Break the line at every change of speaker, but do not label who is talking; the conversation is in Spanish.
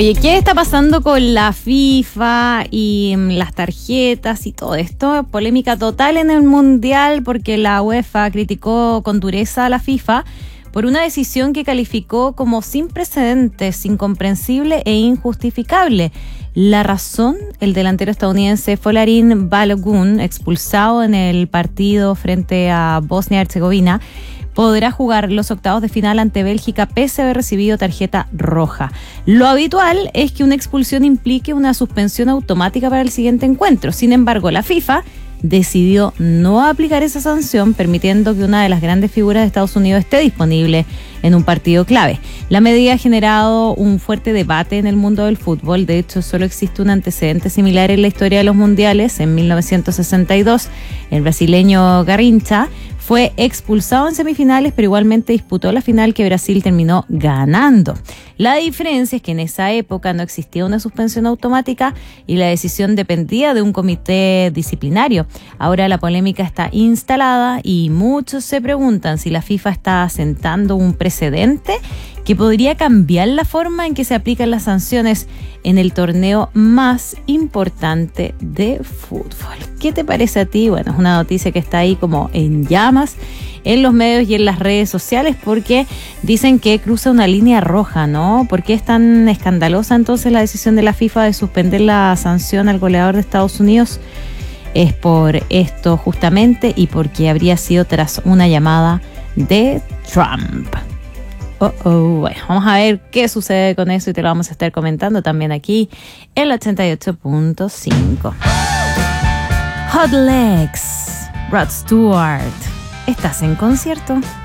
Oye, ¿qué está pasando con la FIFA y las tarjetas y todo esto? Polémica total en el Mundial porque la UEFA criticó con dureza a la FIFA por una decisión que calificó como sin precedentes, incomprensible e injustificable. La razón, el delantero estadounidense Folarin Balogun, expulsado en el partido frente a Bosnia-Herzegovina, podrá jugar los octavos de final ante Bélgica pese a haber recibido tarjeta roja. Lo habitual es que una expulsión implique una suspensión automática para el siguiente encuentro. Sin embargo, la FIFA decidió no aplicar esa sanción, permitiendo que una de las grandes figuras de Estados Unidos esté disponible en un partido clave. La medida ha generado un fuerte debate en el mundo del fútbol. De hecho, solo existe un antecedente similar en la historia de los mundiales. En 1962, el brasileño Garrincha fue expulsado en semifinales, pero igualmente disputó la final que Brasil terminó ganando. La diferencia es que en esa época no existía una suspensión automática y la decisión dependía de un comité disciplinario. Ahora la polémica está instalada y muchos se preguntan si la FIFA está sentando un precedente que podría cambiar la forma en que se aplican las sanciones en el torneo más importante de fútbol. ¿Qué te parece a ti? Bueno, es una noticia que está ahí como en llamas en los medios y en las redes sociales porque dicen que cruza una línea roja, ¿no? ¿Por qué es tan escandalosa entonces la decisión de la FIFA de suspender la sanción al goleador de Estados Unidos? Es por esto justamente y porque habría sido tras una llamada de Trump. Bueno, vamos a ver qué sucede con eso y te lo vamos a estar comentando también aquí en el 88.5. Hot Legs, Rod Stewart. ¿Estás en concierto?